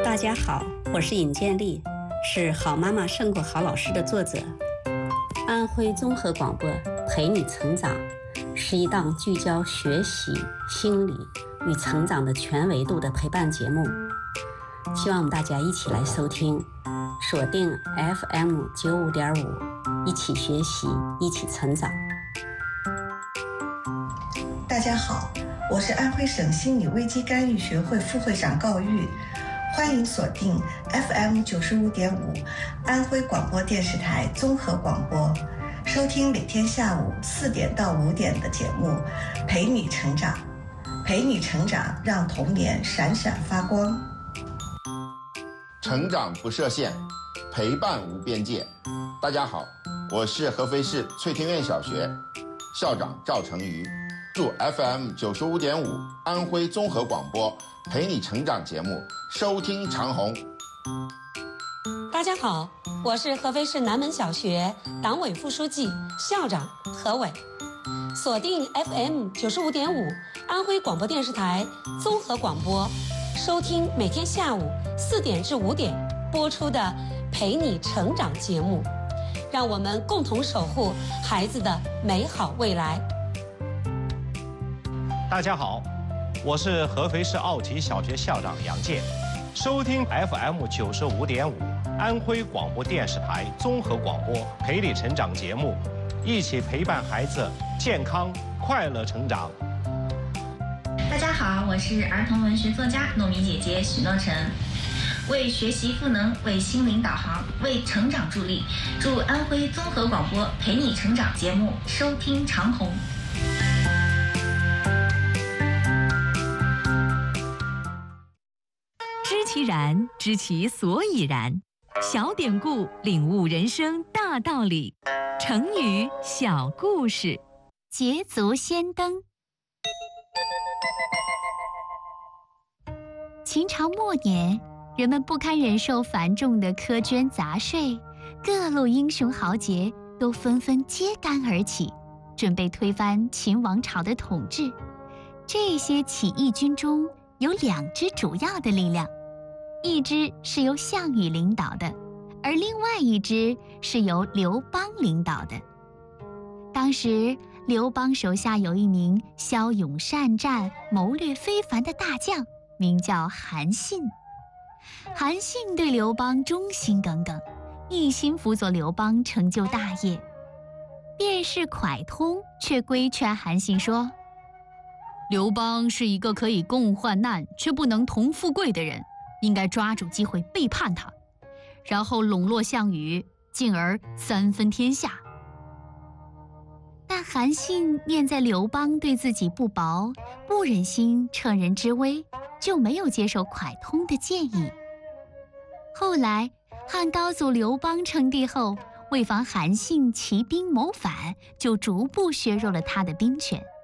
大家好，我是尹建莉，是《好妈妈胜过好老师》的作者。安徽综合广播陪你成长，是一档聚焦学习、心理与成长的全维度的陪伴节目。希望我们大家一起来收听，锁定 FM95.5，一起学习，一起成长。 大家好，我是安徽省心理危机干预学会副会长高玉，欢迎锁定 FM95.5 安徽广播电视台综合广播，收听每天下午4点到5点的节目，陪你成长，陪你成长，让童年闪闪发光。 成长不设限，陪伴无边界。大家好，我是合肥市翠庭院小学校长赵成瑜，祝 FM95.5 安徽综合广播陪你成长节目收听长虹。 大家好，我是合肥市南门小学党委副书记、校长何伟，锁定 FM95.5 安徽广播电视台综合广播，收听每天下午4点至5点播出的陪你成长节目，让我们共同守护孩子的美好未来。 大家好，我是合肥市奥体小学校长杨健，收听 FM95.5 安徽广播电视台综合广播陪你成长节目，一起陪伴孩子健康快乐成长。 大家好，我是儿童文学作家糯米姐姐许诺晨，为学习赋能，为心灵导航，为成长助力，祝安徽综合广播陪你成长节目收听长虹。 知其然，知其所以然。小典故，领悟人生大道理。成语小故事，捷足先登。秦朝末年，人们不堪忍受繁重的苛捐杂税，各路英雄豪杰都纷纷揭竿而起，准备推翻秦王朝的统治。这些起义军中有2支主要的力量，一支是由项羽领导的，而另外一支是由刘邦领导的。当时刘邦手下有一名骁勇善战、谋略非凡的大将，名叫韩信。韩信对刘邦忠心耿耿，一心辅佐刘邦成就大业。便是蒯通却规劝韩信说，刘邦是一个可以共患难却不能同富贵的人，应该抓住机会背叛他，然后笼络项羽，进而3分天下。但韩信念在刘邦对自己不薄，不忍心乘人之危，就没有接受蒯通的建议。后来汉高祖刘邦称帝后，为防韩信起兵谋反，就逐步削弱了他的兵权。